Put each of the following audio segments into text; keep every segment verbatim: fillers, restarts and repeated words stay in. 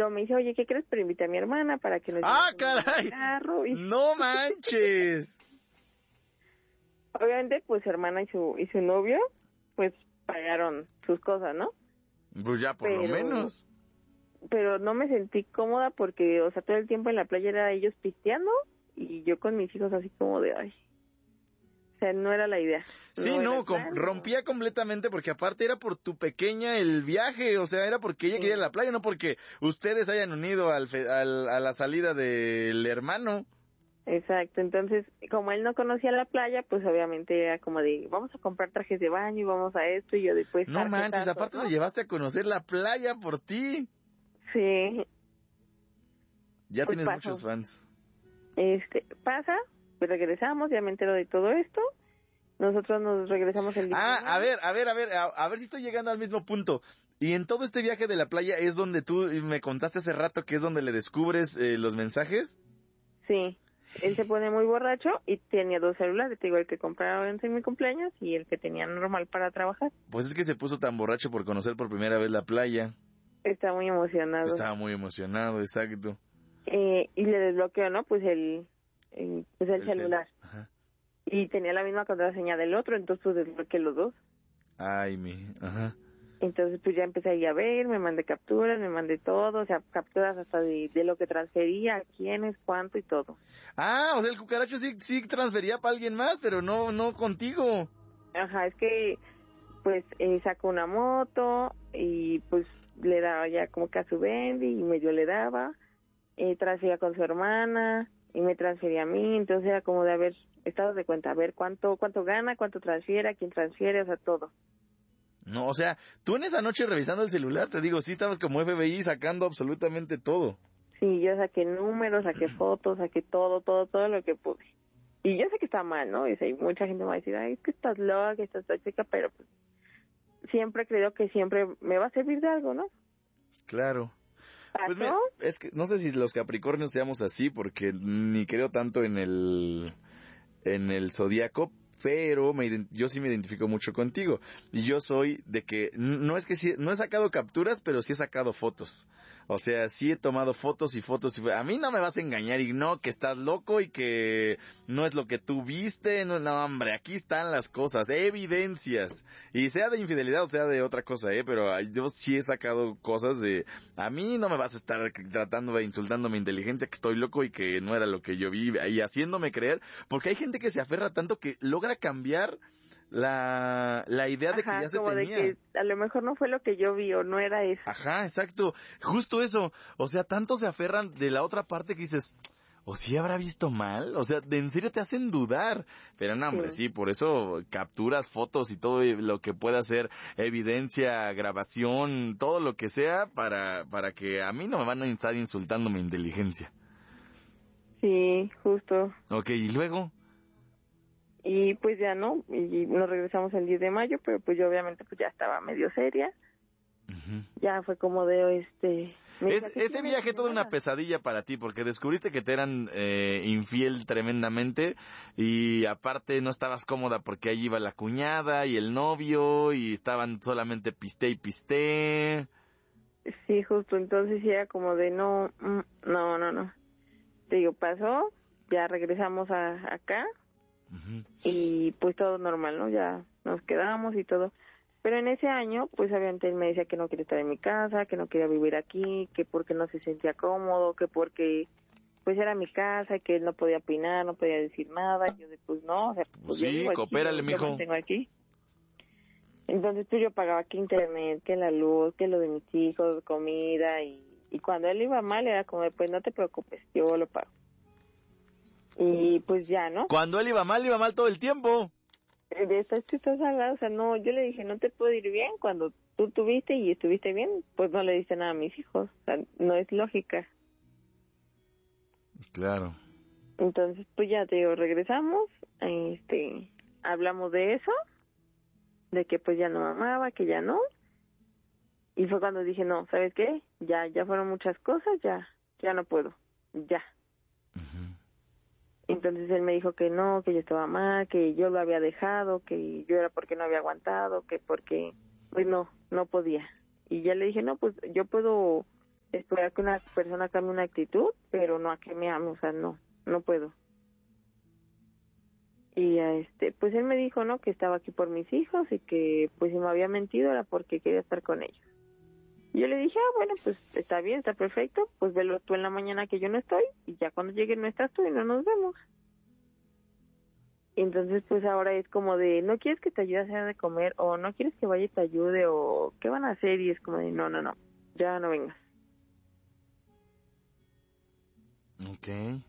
luego me dice, oye, ¿qué crees? Pero invité a mi hermana para que nos ¡Ah, llevemos caray! en el carro. Y ¡No manches! obviamente, pues su hermana y su, y su novio, pues pagaron sus cosas, ¿no? Pues ya por pero, lo menos. Pero no me sentí cómoda porque, o sea, todo el tiempo en la playa era ellos pisteando y yo con mis hijos así como de, ay, o sea, no era la idea. Sí, no, no, com- rompía completamente porque aparte era por tu pequeña el viaje, o sea, era porque ella sí. quería ir a la playa, no porque ustedes hayan unido al, fe- al a la salida del hermano. Exacto, entonces, como él no conocía la playa, pues obviamente era como de, vamos a comprar trajes de baño y vamos a esto y yo después... No manches, aparte ¿no? lo llevaste a conocer la playa por ti. Sí. Ya pues tienes pasó. muchos fans. Este, pasa, pues regresamos, ya me entero de todo esto. Nosotros nos regresamos el día. Ah, a ver, a ver, a ver, a, a ver si estoy llegando al mismo punto. Y en todo este viaje de la playa es donde tú me contaste hace rato que es donde le descubres eh, los mensajes. Sí, él se pone muy borracho y tenía dos celulares, te digo, el que compraba en mi cumpleaños y el que tenía normal para trabajar. Pues es que se puso tan borracho por conocer por primera vez la playa. Está muy emocionado. Estaba muy emocionado, exacto. Eh, y le desbloqueó, ¿no? Pues el, el, pues el, el celular. Cel- Ajá. Y tenía la misma contraseña del otro, entonces pues desbloqueé los dos. Ay, mi, ajá. Entonces pues ya empecé ahí a ver, me mandé capturas, me mandé todo, o sea, capturas hasta de, de lo que transfería, a quiénes, cuánto y todo. Ah, o sea, el cucaracho sí, sí transfería para alguien más, pero no, no contigo. Ajá, es que pues eh, sacó una moto y pues le daba ya como que a su Bendy y medio le daba, eh, transfería con su hermana y me transfería a mí, entonces era como de haber estado de cuenta, a ver cuánto cuánto gana, cuánto transfiere, a quién transfiere, o sea, todo. No, o sea, tú en esa noche revisando el celular, te digo, sí estabas como F B I sacando absolutamente todo. Sí, yo saqué números, saqué fotos, saqué todo, todo, todo lo que pude. Y yo sé que está mal, ¿no? Y sé, mucha gente me va a decir, ay, es que estás loca, que estás tóxica, pero pues siempre creo que siempre me va a servir de algo, ¿no? Claro. Pues mira, es que no sé si los Capricornios seamos así, porque ni creo tanto en el en el zodiaco, pero me, yo sí me identifico mucho contigo. Y yo soy de que, no es que sí, no he sacado capturas, pero sí he sacado fotos. O sea, sí he tomado fotos y fotos. Y a mí no me vas a engañar y no, que estás loco y que no es lo que tú viste. No, no, hombre, aquí están las cosas, evidencias. Y sea de infidelidad o sea de otra cosa, eh, pero yo sí he sacado cosas de, a mí no me vas a estar tratando de insultando mi inteligencia, que estoy loco y que no era lo que yo vi, y haciéndome creer, porque hay gente que se aferra tanto que logra cambiar la, la idea de Ajá, que ya se como tenía. De que a lo mejor no fue lo que yo vi o no era eso. Ajá, exacto. Justo eso. O sea, tanto se aferran de la otra parte que dices, ¿o si habrá visto mal? O sea, de en serio te hacen dudar. Pero no, hombre, sí. sí, por eso capturas, fotos y todo lo que pueda ser evidencia, grabación, todo lo que sea para, para que a mí no me van a estar insultando mi inteligencia. Sí, justo. Ok, ¿y luego? Y pues ya no, y nos regresamos el diez de mayo, pero pues yo obviamente pues ya estaba medio seria. Uh-huh. Ya fue como de este... Es, ese viaje toda una pesadilla para ti, porque descubriste que te eran eh, infiel tremendamente y aparte no estabas cómoda porque ahí iba la cuñada y el novio y estaban solamente piste y piste. Sí, justo, entonces era como de no, no, no, no. Te digo, pasó, ya regresamos a acá. Uh-huh. Y pues todo normal, ¿no? Ya nos quedamos y todo. Pero en ese año, pues obviamente él me decía que no quería estar en mi casa, que no quería vivir aquí, que porque no se sentía cómodo, que porque pues era mi casa y que él no podía opinar, no podía decir nada. Y yo de pues no, o sea, pues sí, yo coopérale, mijo. Yo tengo aquí. Entonces pues yo pagaba aquí internet, que la luz, que lo de mis hijos, comida y, y cuando él iba mal era como de, pues no te preocupes, yo lo pago. Y pues ya, ¿no? Cuando él iba mal, iba mal todo el tiempo. De esto es que estás hablando, o sea, no, yo le dije, no te puedo ir bien cuando tú tuviste y estuviste bien, pues no le dice nada a mis hijos, o sea, no es lógica. Claro. Entonces, pues ya te digo, regresamos, este, hablamos de eso, de que pues ya no amaba, que ya no, y fue cuando dije, no, ¿sabes qué? Ya, ya fueron muchas cosas, ya, ya no puedo, ya. Uh-huh. Entonces él me dijo que no, que yo estaba mal, que yo lo había dejado, que yo era porque no había aguantado, que porque, pues no, no podía. Y ya le dije, no, pues yo puedo esperar que una persona cambie una actitud, pero no a que me ame, o sea, no, no puedo. Y este, pues él me dijo, ¿no?, que estaba aquí por mis hijos y que pues si me había mentido era porque quería estar con ellos. Y yo le dije, ah, bueno, pues está bien, está perfecto, pues velo tú en la mañana que yo no estoy y ya cuando llegue no estás tú y no nos vemos. Y entonces pues ahora es como de, ¿no quieres que te ayude a hacer de comer? O ¿no quieres que vaya y te ayude? O ¿qué van a hacer? Y es como de, no, no, no, ya no vengas. Okay.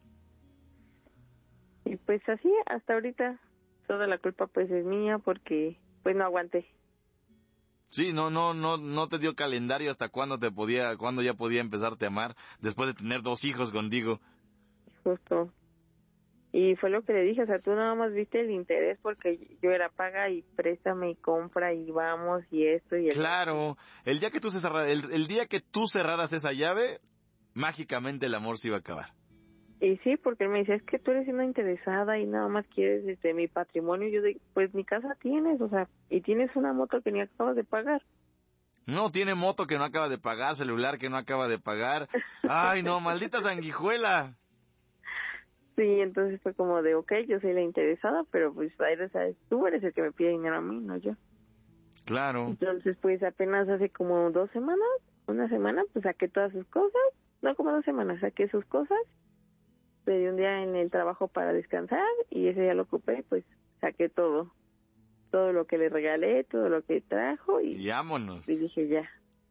Y pues así, hasta ahorita, toda la culpa pues es mía porque pues no aguanté. Sí, no, no, no, no te dio calendario hasta cuándo te podía, cuándo ya podía empezarte a amar, después de tener dos hijos contigo. Justo. Y fue lo que le dije, o sea, tú nada más viste el interés porque yo era paga y préstame y compra y vamos y esto y el Claro, el día que tú se cerrar, el, el día que tú cerraras esa llave, mágicamente el amor se iba a acabar. Y sí, porque él me dice, es que tú eres una interesada y nada más quieres este mi patrimonio. Y yo digo, pues mi casa tienes, o sea, y tienes una moto que ni acabas de pagar. No, tiene moto que no acaba de pagar, celular que no acaba de pagar. Ay, no, maldita sanguijuela. Sí, entonces fue como de, ok, yo soy la interesada, pero pues eres, ¿sabes? Tú eres el que me pide dinero a mí, no yo. Claro. Entonces, pues apenas hace como dos semanas, una semana, pues saqué todas sus cosas. No, como dos semanas, saqué sus cosas. Pedí un día en el trabajo para descansar y ese día lo ocupé, pues saqué todo, todo lo que le regalé, todo lo que trajo y, y vámonos. Y dije ya.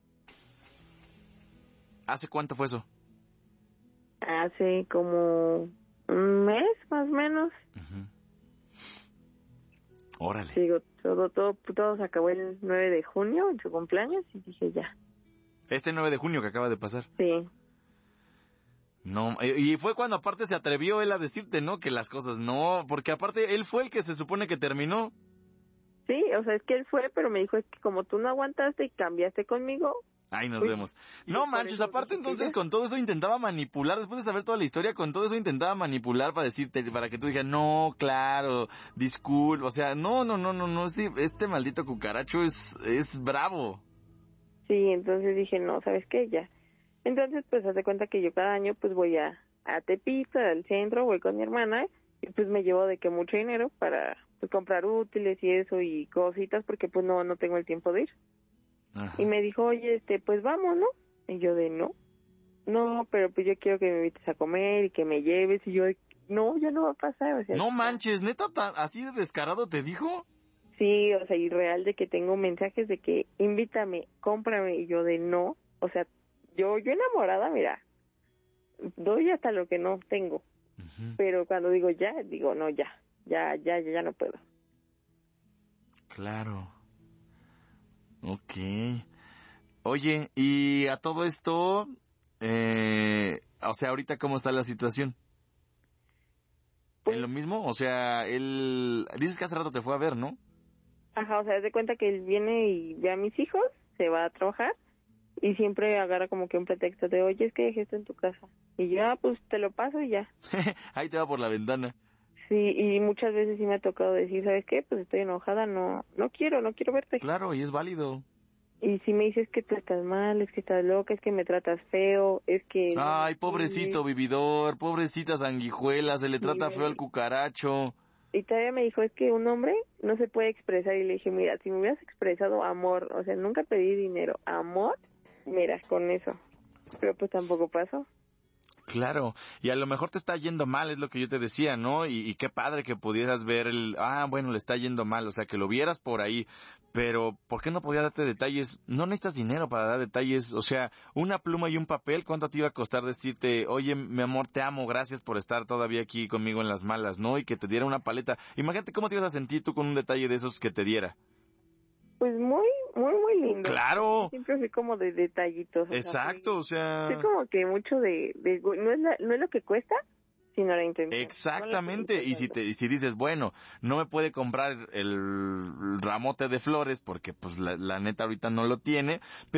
¿Hace cuánto fue eso? Hace como un mes más o menos. Uh-huh. Órale. Digo, todo, todo, todo se acabó el nueve de junio, en su cumpleaños, y dije ya. Este nueve de junio que acaba de pasar. Sí. No, y fue cuando aparte se atrevió él a decirte, ¿no? Que las cosas no, porque aparte él fue el que se supone que terminó. Sí, o sea, es que él fue, pero me dijo, es que como tú no aguantaste y cambiaste conmigo. Ahí nos pues, vemos. No manches, aparte entonces con todo eso intentaba manipular, después de saber toda la historia, con todo eso intentaba manipular para decirte, para que tú digas, no, claro, disculpa, o sea, no, no, no, no, no, sí, este maldito cucaracho es, es bravo. Sí, entonces dije, no, ¿sabes qué? Ya. Entonces, pues, haz de cuenta que yo cada año, pues, voy a, a Tepito, al centro, voy con mi hermana, y pues me llevo de que mucho dinero para, pues, comprar útiles y eso, y cositas, porque, pues, no, no tengo el tiempo de ir. Ajá. Y me dijo, oye, este, pues, vamos, ¿no? Y yo de, no, no, pero pues yo quiero que me invites a comer y que me lleves, y yo de, no, ya no va a pasar, o sea. No manches, ¿neta así de descarado te dijo? Sí, o sea, y real de que tengo mensajes de que invítame, cómprame, y yo de, no, o sea, Yo, yo enamorada, mira, doy hasta lo que no tengo, uh-huh. Pero cuando digo ya, digo no, ya, ya, ya, ya, ya no puedo. Claro. Okay. Oye, y a todo esto, eh, o sea, ahorita cómo está la situación. Pues, ¿en lo mismo? O sea, él, dices que hace rato te fue a ver, ¿no? Ajá, o sea, haz de cuenta que él viene y ve a mis hijos, se va a trabajar. Y siempre agarra como que un pretexto de, oye, es que dejé esto en tu casa. Y yo, ah, pues te lo paso y ya. Ahí te va por la ventana. Sí, y muchas veces sí me ha tocado decir, ¿sabes qué? Pues estoy enojada, no no quiero, no quiero verte. Claro, y es válido. Y si me dices que tú estás mal, es que estás loca, es que me tratas feo, es que... Ay, pobrecito vividor, pobrecita sanguijuela, se le sí, trata feo al cucaracho. Y todavía me dijo, es que un hombre no se puede expresar. Y le dije, mira, si me hubieras expresado amor, o sea, nunca pedí dinero, amor... Mira, con eso. Pero pues tampoco pasó. Claro, y a lo mejor te está yendo mal, es lo que yo te decía, ¿no? Y, y qué padre que pudieras ver el, ah, bueno, le está yendo mal, o sea, que lo vieras por ahí, pero ¿por qué no podía darte detalles? No necesitas dinero para dar detalles, o sea, una pluma y un papel, ¿cuánto te iba a costar decirte, oye, mi amor, te amo, gracias por estar todavía aquí conmigo en las malas, ¿no? Y que te diera una paleta. Imagínate cómo te ibas a sentir tú con un detalle de esos que te diera. Pues muy, muy, muy lindo. ¡Claro! Siempre soy como de detallitos. O Exacto, sea, soy, o sea... Soy como que mucho de... de no, es la, no es lo que cuesta, sino la intención. Exactamente, no y si te y si dices, bueno, no me puede comprar el ramote de flores porque pues la, la neta ahorita no lo tiene, pero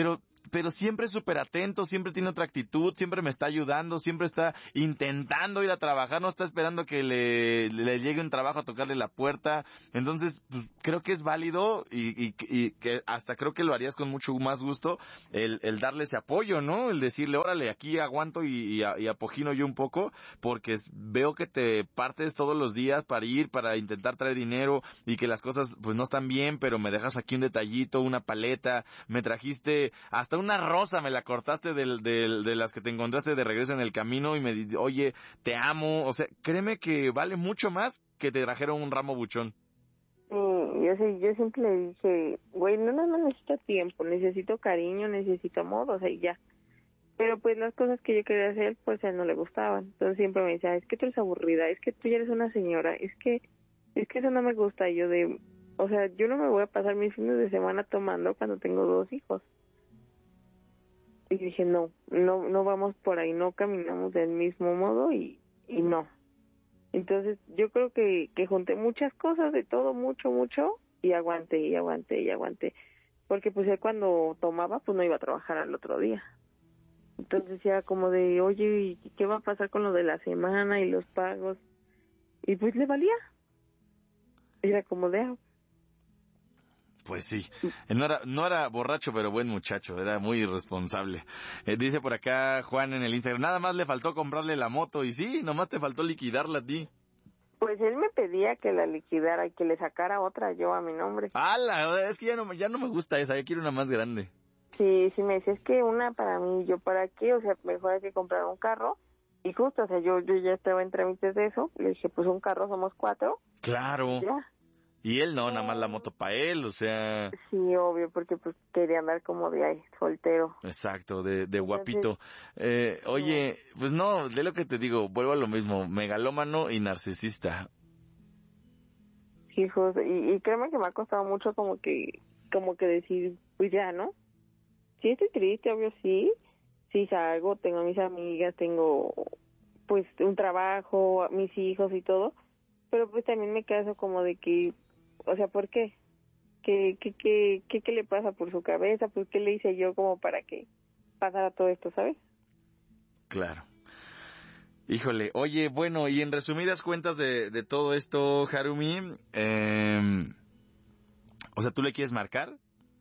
pero siempre súper atento, siempre tiene otra actitud, siempre me está ayudando, siempre está intentando ir a trabajar, no está esperando que le, le llegue un trabajo a tocarle la puerta. Entonces, pues, creo que es válido y, y, y que hasta creo que lo harías con mucho más gusto el, el darle ese apoyo, ¿no? El decirle, órale, aquí aguanto y, y, y apogino yo un poco, porque veo que te partes todos los días para ir, para intentar traer dinero y que las cosas pues no están bien, pero me dejas aquí un detallito, una paleta, me trajiste hasta una rosa, me la cortaste del, del, de las que te encontraste de regreso en el camino y me di, oye, te amo. O sea, créeme que vale mucho más que te trajeron un ramo buchón. Sí, yo, sé, yo siempre le dije, güey, no nada más necesito tiempo, necesito cariño, necesito amor, o sea, y ya. Pero pues las cosas que yo quería hacer, pues a él no le gustaban. Entonces siempre me decía, es que tú eres aburrida, es que tú ya eres una señora, es que es que eso no me gusta. Y yo de, o sea, yo no me voy a pasar mis fines de semana tomando cuando tengo dos hijos. Y dije, no, no no vamos por ahí, no caminamos del mismo modo y, y no. Entonces yo creo que, que junté muchas cosas, de todo, mucho, mucho, y aguanté, y aguanté, y aguanté. Porque pues él cuando tomaba, pues no iba a trabajar al otro día. Entonces ya como de, oye, ¿y qué va a pasar con lo de la semana y los pagos? Y pues le valía. Era como de... Ah. Pues sí, no era, no era borracho, pero buen muchacho, era muy irresponsable. Eh, dice por acá Juan en el Instagram, nada más le faltó comprarle la moto, y sí, nomás te faltó liquidarla a ti. Pues él me pedía que la liquidara y que le sacara otra yo a mi nombre. ¡Hala! Es que ya no, ya no me gusta esa, yo quiero una más grande. Sí, sí me decía, es que una para mí, yo para qué, o sea, mejor hay que comprar un carro. Y justo, o sea, yo yo ya estaba en trámites de eso, le dije, pues un carro somos cuatro. Claro. Ya. Y él no, nada más la moto para él, o sea... Sí, obvio, porque pues quería andar como de ahí, soltero. Exacto, de, de guapito. Eh, oye, pues no, de lo que te digo, vuelvo a lo mismo, megalómano y narcisista. Hijos, y, y créeme que me ha costado mucho como que, como que decir, pues ya, ¿no? Sí estoy triste, obvio, sí. Sí salgo, tengo mis amigas, tengo pues un trabajo, mis hijos y todo. Pero pues también me queda eso como de que, o sea, ¿por qué? ¿Qué, qué, qué, qué, qué le pasa por su cabeza? Pues, ¿qué le hice yo como para que pasara todo esto, sabes? Claro. Híjole, oye, bueno, y en resumidas cuentas de, de todo esto, Harumi, eh, o sea, ¿tú le quieres marcar?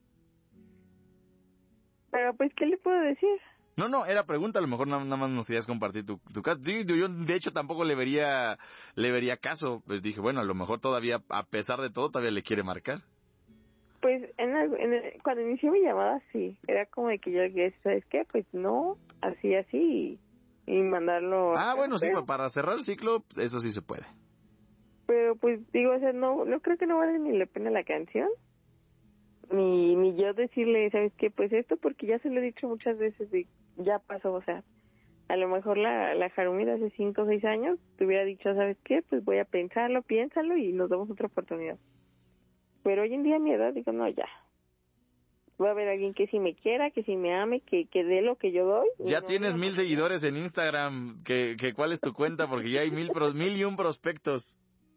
Pero pues, ¿qué le puedo decir? No, no, era pregunta, a lo mejor nada, nada más nos querías compartir tu, tu caso. Sí, yo de hecho tampoco le vería, le vería caso, pues dije, bueno, a lo mejor todavía, a pesar de todo, todavía le quiere marcar. Pues en, el, en el, cuando inicié mi llamada, sí, era como de que yo le dije, ¿sabes qué? Pues no, así, así, y, y mandarlo. Ah, bueno, pero, sí, para cerrar el ciclo, eso sí se puede. Pero pues digo, o sea, no, no creo que no vale ni la pena la canción. Ni, ni yo decirle, ¿sabes qué? Pues esto, porque ya se lo he dicho muchas veces y ya pasó, o sea, a lo mejor la, la Harumi de hace cinco o seis años te hubiera dicho, ¿sabes qué? Pues voy a pensarlo, piénsalo y nos damos otra oportunidad. Pero hoy en día a mi edad digo, no, ya. Va a haber alguien que sí me quiera, que sí me ame, que, que dé lo que yo doy. Ya no, tienes no, mil no, seguidores en Instagram, que, que ¿cuál es tu cuenta? Porque ya hay mil, pros, mil y un prospectos.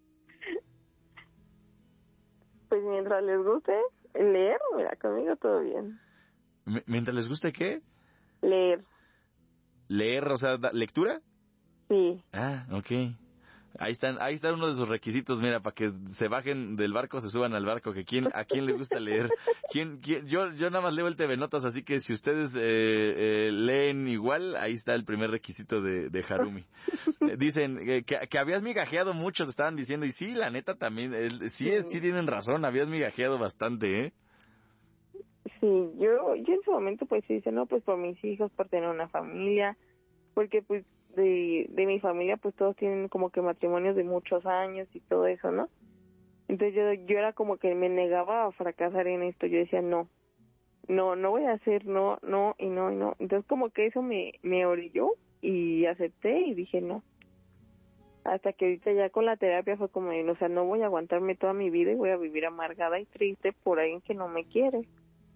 Pues mientras les guste leer, mira, conmigo todo bien. M- ¿Mientras les guste qué? Leer. Leer, o sea, ¿lectura? Sí. Ah, ok. Ahí están, ahí está uno de sus requisitos, mira, para que se bajen del barco, se suban al barco, que quién, a quién le gusta leer. ¿Quién, quién? Yo, yo nada más leo el T V Notas, así que si ustedes eh, eh, leen igual, ahí está el primer requisito de, de Harumi. Eh, dicen eh, que, que habías migajeado mucho, te estaban diciendo, y sí, la neta también, eh, sí, sí, sí tienen razón, habías migajeado bastante, ¿eh? Sí, yo, yo en su momento pues sí dice, no, pues por mis hijos, por tener una familia, porque pues de, de mi familia pues todos tienen como que matrimonios de muchos años y todo eso, ¿no? Entonces yo, yo era como que me negaba a fracasar en esto, yo decía no, no, no voy a hacer no, no y no y no. Entonces como que eso me, me orilló y acepté y dije no. Hasta que ahorita ya con la terapia fue como, o sea, no voy a aguantarme toda mi vida y voy a vivir amargada y triste por alguien que no me quiere.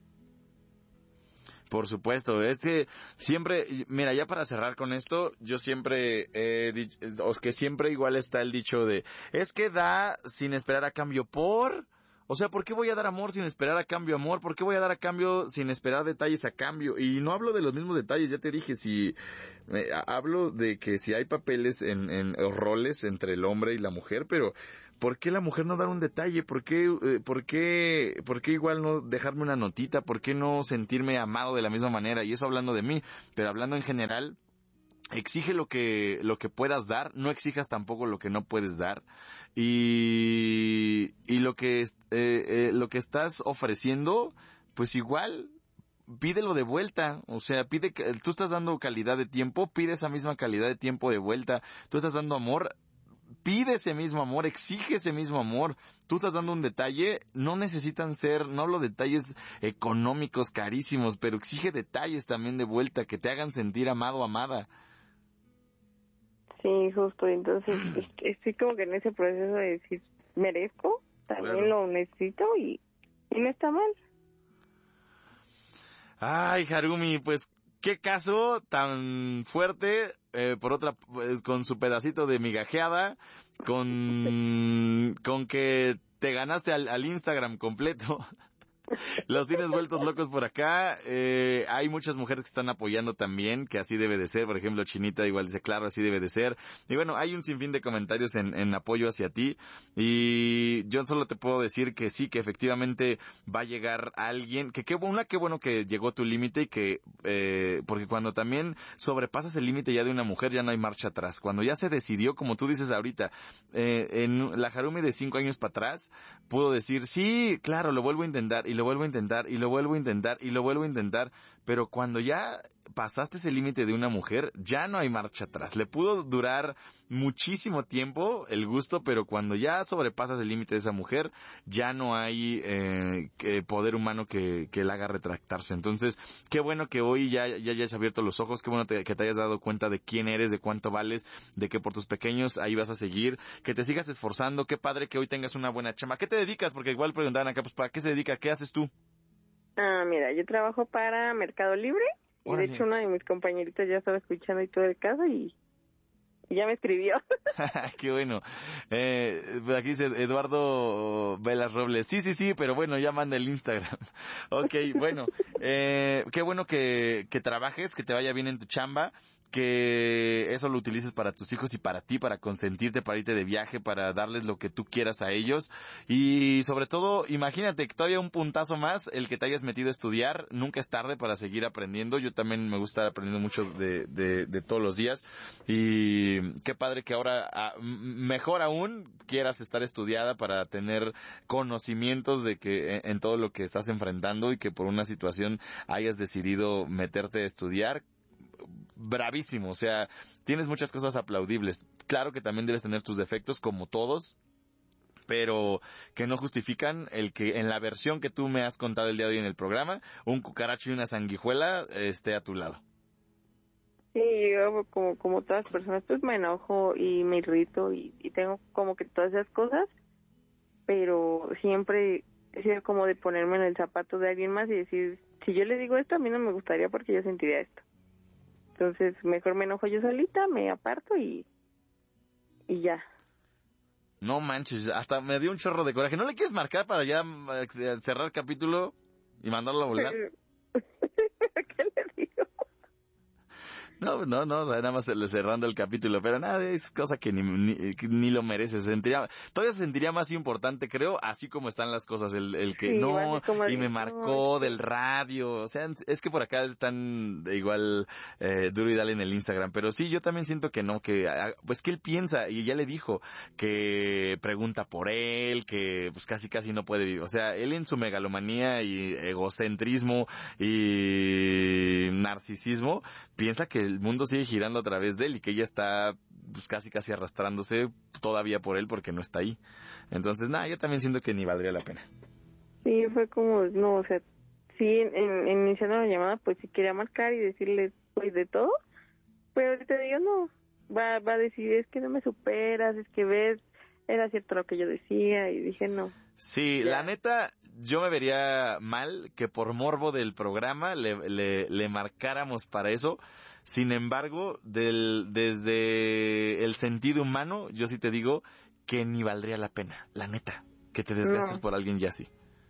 Por supuesto, es que siempre, mira, ya para cerrar con esto, yo siempre he dicho, o es que siempre igual está el dicho de, es que da sin esperar a cambio por, O sea, ¿por qué voy a dar amor sin esperar a cambio amor? ¿Por qué voy a dar a cambio sin esperar detalles a cambio? Y no hablo de los mismos detalles, ya te dije, si eh, hablo de que si hay papeles en, en o roles entre el hombre y la mujer, pero ¿por qué la mujer no dar un detalle? ¿Por qué, eh, por qué, por qué igual no dejarme una notita? ¿Por qué no sentirme amado de la misma manera? Y eso hablando de mí, pero hablando en general, exige lo que lo que puedas dar, no exijas tampoco lo que no puedes dar, y y lo que eh, eh, lo que estás ofreciendo, pues igual pídelo de vuelta. O sea, pide que tú estás dando calidad de tiempo, pide esa misma calidad de tiempo de vuelta. Tú estás dando amor, pide ese mismo amor, exige ese mismo amor. Tú estás dando un detalle, no necesitan ser, no hablo de detalles económicos carísimos, pero exige detalles también de vuelta que te hagan sentir amado, amada. Sí, justo, entonces estoy como que en ese proceso de decir, merezco, también claro. Lo necesito y, y no está mal. Ay, Harumi, pues qué caso tan fuerte, eh, por otra, pues, con su pedacito de migajeada, con, con que te ganaste al, al Instagram completo. Los tienes vueltos locos por acá. Eh, hay muchas mujeres que están apoyando también, que así debe de ser. Por ejemplo, Chinita igual dice, claro, así debe de ser. Y bueno, hay un sinfín de comentarios en, en apoyo hacia ti. Y yo solo te puedo decir que sí, que efectivamente va a llegar alguien. Que qué una, qué bueno que llegó tu límite y que, eh, porque cuando también sobrepasas el límite ya de una mujer, ya no hay marcha atrás. Cuando ya se decidió, como tú dices ahorita, eh, en la Harumi de cinco años para atrás, pudo decir, sí, claro, lo vuelvo a intentar. Y lo vuelvo a intentar, y lo vuelvo a intentar, y lo vuelvo a intentar, pero cuando ya pasaste ese límite de una mujer, ya no hay marcha atrás. Le pudo durar muchísimo tiempo el gusto, pero cuando ya sobrepasas el límite de esa mujer, ya no hay eh, que poder humano que, que la haga retractarse. Entonces, qué bueno que hoy ya, ya hayas abierto los ojos, qué bueno te, que te hayas dado cuenta de quién eres, de cuánto vales, de que por tus pequeños ahí vas a seguir, que te sigas esforzando, qué padre que hoy tengas una buena chamba. ¿Qué te dedicas? Porque igual preguntaban acá, pues, ¿para qué se dedica? ¿Qué haces tú? Ah, mira, yo trabajo para Mercado Libre. Y Órale. De hecho, uno de mis compañeritos ya estaba escuchando y todo el caso y, y ya me escribió. Qué bueno. Eh, aquí dice Eduardo Velas Robles. Sí, sí, sí, pero bueno, ya manda el Instagram. Ok, bueno. Eh, qué bueno que, que trabajes, que te vaya bien en tu chamba, que eso lo utilices para tus hijos y para ti, para consentirte, para irte de viaje, para darles lo que tú quieras a ellos. Y sobre todo, imagínate que todavía un puntazo más, el que te hayas metido a estudiar. Nunca es tarde para seguir aprendiendo. Yo también me gusta estar aprendiendo mucho de, de, de todos los días. Y qué padre que ahora, mejor aún, quieras estar estudiada para tener conocimientos de que en, en todo lo que estás enfrentando y que por una situación hayas decidido meterte a estudiar. Bravísimo, o sea, tienes muchas cosas aplaudibles. Claro que también debes tener tus defectos, como todos, pero que no justifican el que en la versión que tú me has contado el día de hoy en el programa, un cucaracho y una sanguijuela esté a tu lado. Sí, yo como, como todas las personas, pues me enojo y me irrito y, y tengo como que todas esas cosas, pero siempre he sido como de ponerme en el zapato de alguien más y decir, si yo le digo esto, a mí no me gustaría porque yo sentiría esto. Entonces, mejor me enojo yo solita, me aparto y y ya. No manches, hasta me dio un chorro de coraje. ¿No le quieres marcar para ya cerrar el capítulo y mandarlo a volar? ¿Qué le digo? No, no, no, nada más cerrando el capítulo, pero nada, es cosa que ni, ni, ni lo merece. Se sentiría, todavía se sentiría más importante, creo, así como están las cosas, el, el que sí, no, y me no, marcó no, del radio, o sea, es que por acá están de igual eh, duro y dale en el Instagram, pero sí, yo también siento que no, que, pues que él piensa, y ya le dijo, que pregunta por él, que pues casi casi no puede vivir, o sea, él en su megalomanía y egocentrismo y narcisismo, piensa que el mundo sigue girando a través de él y que ella está pues, casi casi arrastrándose todavía por él porque no está ahí. Entonces, nada, yo también siento que ni valdría la pena. Sí, fue como, no, o sea, sí, en, en iniciando la llamada, pues sí quería marcar y decirle, pues, de todo, pero te digo, no, va, va a decir, es que no me superas, es que ves, era cierto lo que yo decía, y dije, no. Sí, ya. La neta, yo me vería mal que por morbo del programa le, le, le marcáramos para eso. Sin embargo, del, desde el sentido humano, yo sí te digo que ni valdría la pena, la neta. que te desgastes no. por alguien ya así.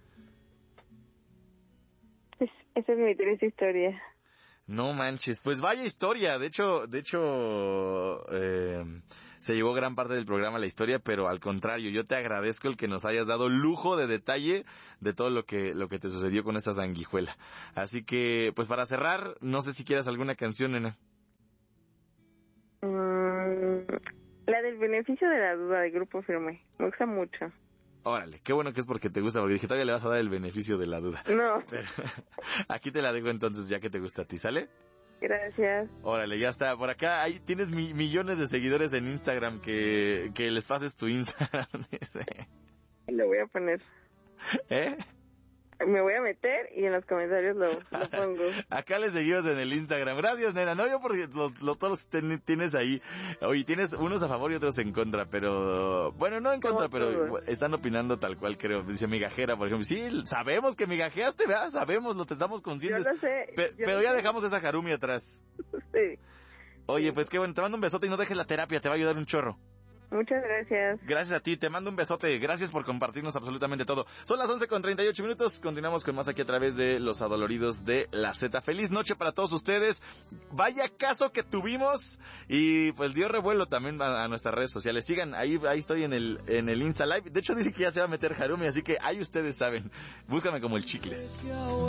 Pues, esa es mi triste historia. No manches, pues vaya historia. De hecho, de hecho, eh, se llevó gran parte del programa la historia, pero al contrario, yo te agradezco el que nos hayas dado lujo de detalle de todo lo que lo que te sucedió con esta sanguijuela. Así que, pues para cerrar, no sé si quieras alguna canción, nena. Mm, la del beneficio de la duda de Grupo Firme. Me gusta mucho. Órale, qué bueno que es porque te gusta, porque dije, todavía le vas a dar el beneficio de la duda. No. Pero, aquí te la dejo entonces, ya que te gusta a ti, ¿sale? Gracias. Órale, ya está. Por acá ahí tienes mi, millones de seguidores en Instagram, que, que les pases tu Instagram. Lo voy a poner. ¿Eh? Me voy a meter y en los comentarios lo, lo pongo. Acá les seguimos en el Instagram. Gracias, nena. No, yo porque lo, lo, todos los ten, tienes ahí. Oye, tienes unos a favor y otros en contra, pero... Bueno, no en contra, pero todos están opinando tal cual, creo. Dice migajera, por ejemplo. Sí, sabemos que migajeaste, ¿verdad? Sabemos, lo tentamos conscientes. Yo lo sé. Pe, yo pero lo ya sé. dejamos esa Harumi atrás. Sí. Oye, sí. pues qué bueno. Te mando un besote y no dejes la terapia. Te va a ayudar un chorro. Muchas gracias. Gracias a ti, te mando un besote. Gracias por compartirnos absolutamente todo. Son las once con treinta y ocho minutos. Continuamos con más aquí a través de Los Adoloridos de la Z. Feliz noche para todos ustedes. Vaya caso que tuvimos. Y pues dio revuelo también a, a nuestras redes sociales. Sigan, ahí ahí estoy en el en el Insta Live. De hecho dice que ya se va a meter Harumi, así que ahí ustedes saben. Búscame como el Chicles.